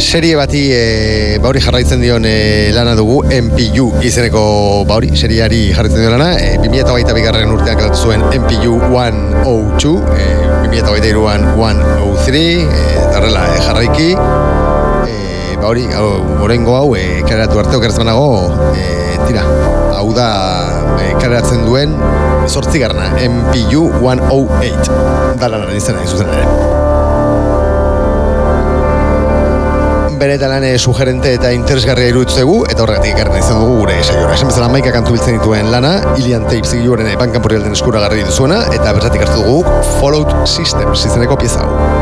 serie bati bauri jarraitzen dion lana dugu, MPU izeneko bauri, seriari jarraitzen dion lana, 2022 urtean kalatu zuen MPU 102, 2023an 103, eta horrela jarraiki, bauri, orengo hau, kareratu arte okertzen nago, tira, hau da kareratzen duen 8. MPU 108, da lanaren izena izuzen ere. Benetan lan sugerente eta interesgarria iruditzegu, eta horregatik ekarren izan dugu gure saiora. Esan bezala 11 kantu biltzen dituen lana, Ilian Tapes zigiluaren Bandcamp orrialden eskuragarri duzuena, eta bertatik hartu dugu Fallout Systems izeneko pieza hau.